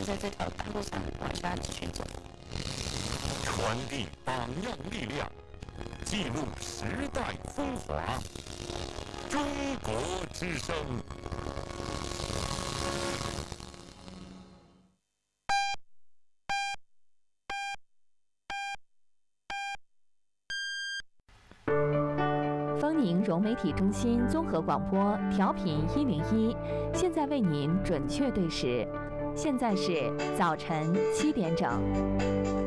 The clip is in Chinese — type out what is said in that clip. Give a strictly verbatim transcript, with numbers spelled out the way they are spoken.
在这条大路上往下继续走。 传递榜样力量，记录时代风华。中国之声。 丰宁融媒体中心综合广播调频一零一，现在为您准确对时，现在是早晨七点整。